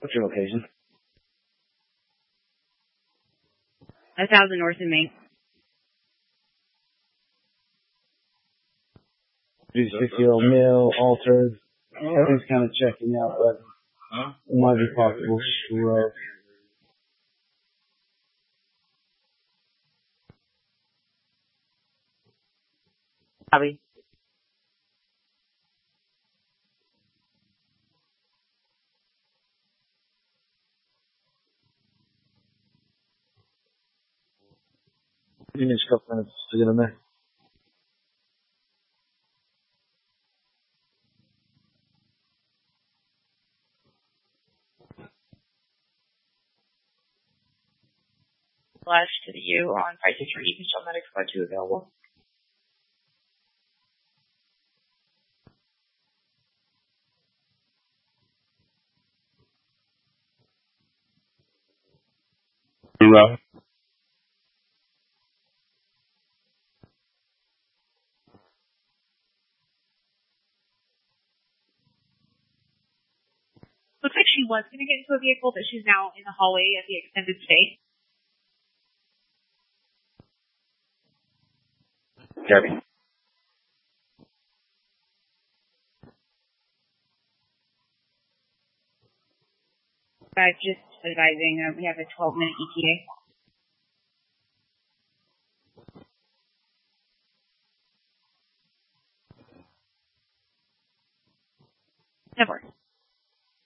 What's your location? 1,000 North in Maine. 360-year-old male, altered. Everything's kind of checking out, but it might be possible stroke. Copy. You need a couple minutes to get in there. Flash to the U on prices for Even Shell Medic Squad 2 available. Zero. Looks like she was going to get into a vehicle, but she's now in the hallway at the extended stay. Derby. Just advising, we have a 12-minute ETA. Never.